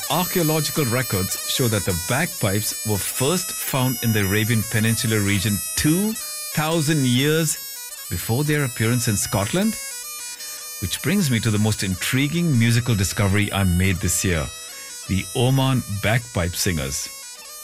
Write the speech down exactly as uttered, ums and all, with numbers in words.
archaeological records show that the bagpipes were first found in the Arabian Peninsula region two thousand years before their appearance in Scotland. Which brings me to the most intriguing musical discovery I made this year, the Oman Bagpipe Singers.